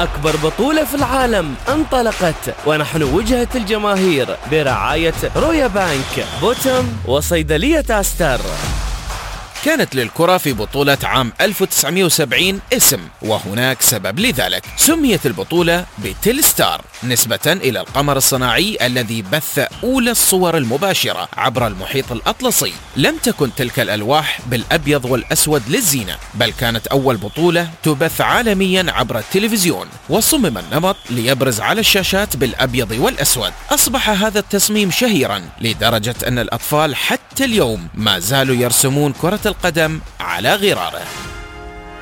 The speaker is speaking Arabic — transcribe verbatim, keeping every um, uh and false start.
أكبر بطولة في العالم انطلقت، ونحن وجهة الجماهير برعاية رويا بانك، بوتم، وصيدلية أستر. كانت للكرة في بطولة عام ألف وتسعمائة وسبعين اسم، وهناك سبب لذلك. سميت البطولة بتيلستار نسبة إلى القمر الصناعي الذي بث أولى الصور المباشرة عبر المحيط الأطلسي. لم تكن تلك الألواح بالأبيض والأسود للزينة، بل كانت أول بطولة تبث عالميا عبر التلفزيون، وصمم النمط ليبرز على الشاشات بالأبيض والأسود. أصبح هذا التصميم شهيرا لدرجة أن الأطفال حتى اليوم ما زالوا يرسمون كرة القدم على غراره.